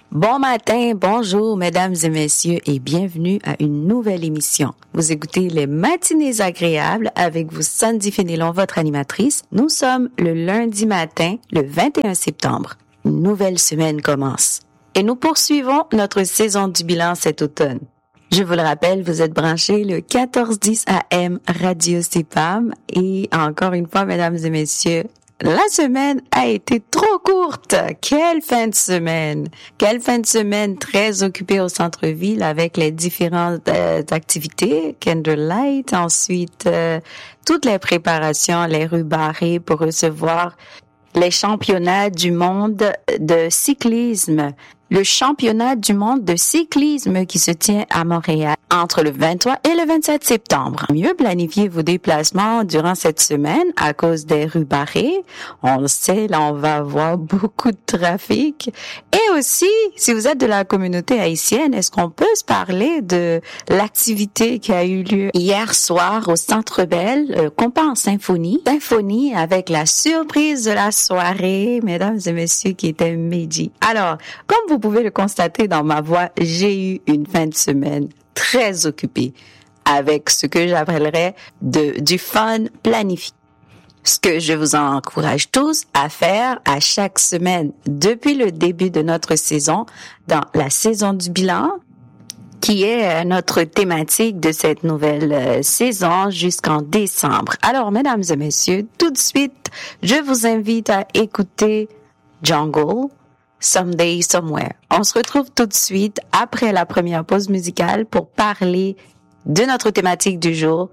Bon matin, bonjour mesdames et messieurs et bienvenue à une nouvelle émission. Vous écoutez les matinées agréables avec vous Sandy Fénélon, votre animatrice. Nous sommes le lundi matin, le 21 septembre. Une nouvelle semaine commence. Et nous poursuivons notre saison du bilan cet automne. Je vous le rappelle, vous êtes branchés le 1410 AM Radio CPAM et encore une fois, mesdames et messieurs, la semaine a été trop courte. Quelle fin de semaine! Quelle fin de semaine très occupée au centre-ville avec les différentes activités, Candlelight, ensuite toutes les préparations, les rues barrées pour recevoir les championnats du monde de cyclisme. Le championnat du monde de cyclisme qui se tient à Montréal entre le 23 et le 27 septembre. Mieux planifier vos déplacements durant cette semaine à cause des rues barrées. On le sait, là, on va avoir beaucoup de trafic. Et aussi, si vous êtes de la communauté haïtienne, est-ce qu'on peut se parler de l'activité qui a eu lieu hier soir au Centre Bell, Compas en symphonie. Symphonie avec la surprise de la soirée, mesdames et messieurs, qui était Meiji. Alors, comme vous pouvez le constater dans ma voix, j'ai eu une fin de semaine très occupée avec ce que j'appellerais du fun planifié. Ce que je vous encourage tous à faire à chaque semaine depuis le début de notre saison, dans la saison du bilan, qui est notre thématique de cette nouvelle saison jusqu'en décembre. Alors, mesdames et messieurs, tout de suite, je vous invite à écouter Jungle, Someday, Somewhere. On se retrouve tout de suite après la première pause musicale pour parler de notre thématique du jour,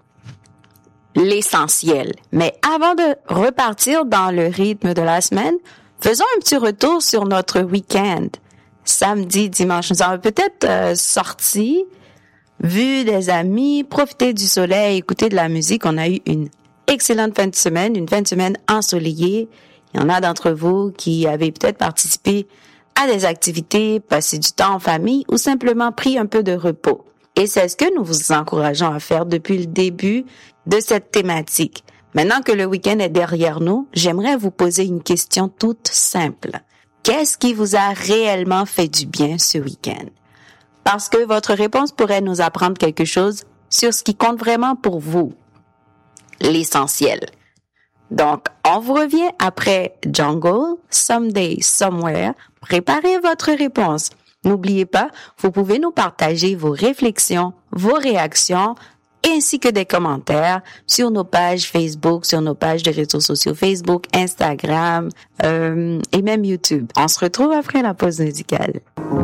l'essentiel. Mais avant de repartir dans le rythme de la semaine, faisons un petit retour sur notre week-end. Samedi, dimanche, nous avons peut-être sorti, vu des amis, profité du soleil, écouté de la musique. On a eu une excellente fin de semaine, une fin de semaine ensoleillée. Il y en a d'entre vous qui avaient peut-être participé à des activités, passé du temps en famille ou simplement pris un peu de repos. Et c'est ce que nous vous encourageons à faire depuis le début de cette thématique. Maintenant que le week-end est derrière nous, j'aimerais vous poser une question toute simple. Qu'est-ce qui vous a réellement fait du bien ce week-end? Parce que votre réponse pourrait nous apprendre quelque chose sur ce qui compte vraiment pour vous, l'essentiel. Donc, on vous revient après Jungle, Someday, Somewhere. Préparez votre réponse. N'oubliez pas, vous pouvez nous partager vos réflexions, vos réactions, ainsi que des commentaires sur nos pages Facebook, sur nos pages de réseaux sociaux Facebook, Instagram et même YouTube. On se retrouve après la pause musicale.